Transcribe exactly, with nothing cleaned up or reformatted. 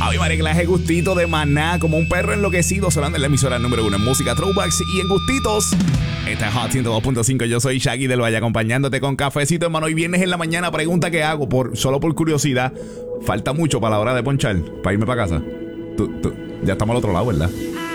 Ay, María, que Gustito de Maná, como un perro enloquecido, sonando en la emisora número uno en música Throwbacks y en Gustitos. Esta es Hot ciento dos punto cinco. Yo soy Shaggy del Valle, acompañándote con cafecito, hermano. Hoy viernes en la mañana, pregunta que hago, por, solo por curiosidad. Falta mucho para la hora de ponchar, para irme para casa. Tú, tú, ya estamos al otro lado, ¿verdad?